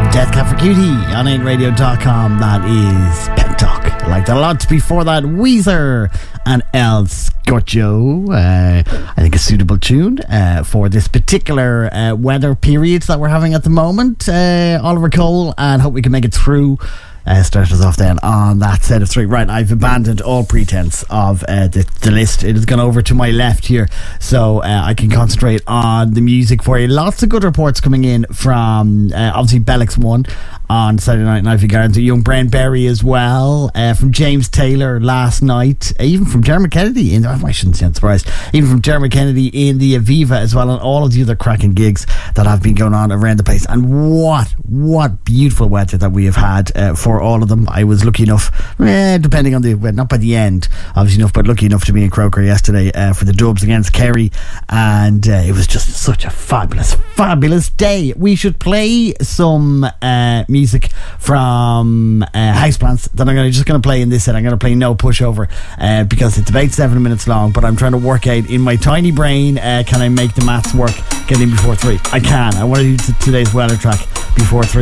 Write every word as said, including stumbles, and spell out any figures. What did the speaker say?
Death Cab for Cutie on ain't radio dot com. That is Pentalk. I like that a lot. Before that, Weezer and El Scorcho. Uh, I think a suitable tune uh, for this particular uh, weather period that we're having at the moment. Uh, Oliver Cole, and hope we can make it through. Uh, start us off then on that set of three. Right, I've abandoned all pretense of uh, the, the list. It has gone over to my left here, so uh, I can concentrate on the music for you. Lots of good reports coming in from uh, obviously Bellix One on Saturday night, Night Gardens, Young Brain Berry as well, uh, from James Taylor last night, uh, even from Dermot Kennedy in, oh, I shouldn't sound surprised, even from Dermot Kennedy in the Aviva as well, and all of the other cracking gigs that have been going on around the place. And what what beautiful weather that we have had uh, for all of them. I was lucky enough, eh, depending on the, well, not by the end obviously enough, but lucky enough to be in Croker yesterday uh, for the Dubs against Kerry, and uh, it was just such a fabulous fabulous day. We should play some uh, music from uh, Houseplants that I'm gonna, just going to play in this set. I'm going to play No Pushover uh, because it's about seven minutes long, but I'm trying to work out in my tiny brain, uh, can I make the maths work getting before three? I can. I want to do t- today's weather track before three.